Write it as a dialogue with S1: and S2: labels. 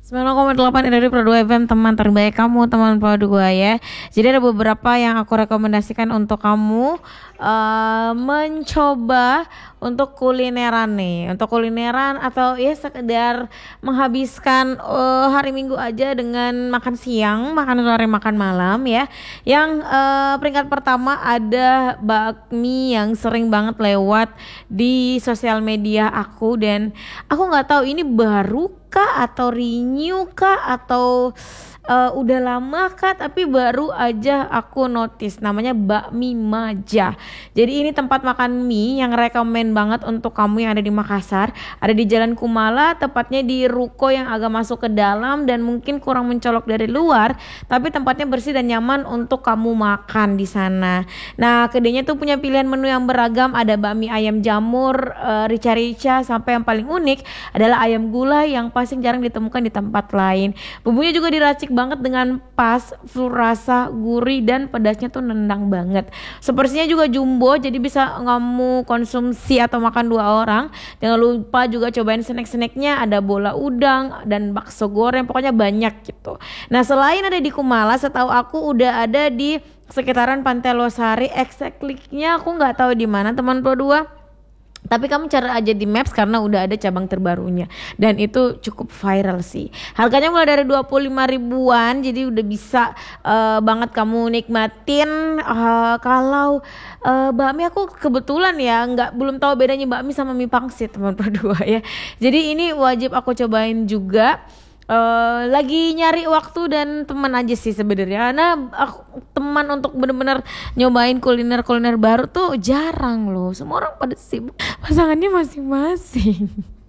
S1: 9,8 dari Pro 2 FM, teman terbaik kamu, teman Pro 2 ya. Jadi ada beberapa yang aku rekomendasikan untuk kamu mencoba untuk kulineran nih. Untuk kulineran atau ya sekedar menghabiskan hari Minggu aja dengan makan siang, makan sore, makan malam ya. Yang peringkat pertama ada bakmi yang sering banget lewat di sosial media aku, dan aku nggak tahu ini baru kah atau renew kah atau udah lama kah, tapi baru aja aku notice namanya bakmi Maja. Jadi ini tempat makan mie yang rekomen banget untuk kamu yang ada di Makassar. Ada di Jalan Kumala, tepatnya di ruko yang agak masuk ke dalam dan mungkin kurang mencolok dari luar, tapi tempatnya bersih dan nyaman untuk kamu makan di sana. Nah, kedainya tuh punya pilihan menu yang beragam, ada bakmi ayam jamur, rica-rica, sampai yang paling unik adalah ayam gulai yang pasti jarang ditemukan di tempat lain. Bumbunya juga diracik banget dengan pas, full rasa, gurih dan pedasnya tuh nendang banget. Sepertinya juga jumbo, jadi bisa kamu konsumsi atau makan 2 orang. Jangan lupa juga cobain snack-snacknya, ada bola udang dan bakso goreng, pokoknya banyak gitu. Nah, selain ada di Kumala, setahu aku udah ada di sekitaran Pantai Losari. Exactly-nya aku nggak tahu di mana, teman Pro 2. Tapi kamu cari aja di Maps karena udah ada cabang terbarunya dan itu cukup viral sih. Harganya mulai dari 25 ribuan, jadi udah bisa banget kamu nikmatin. Kalau bakmi, aku kebetulan ya belum tahu bedanya bakmi sama mie pangsit, teman berdua ya. Jadi ini wajib aku cobain juga. Lagi nyari waktu dan teman aja sih sebenarnya. Nah, aku teman untuk bener-bener nyobain kuliner baru tuh jarang loh. Semua orang pada sibuk pasangannya masing-masing.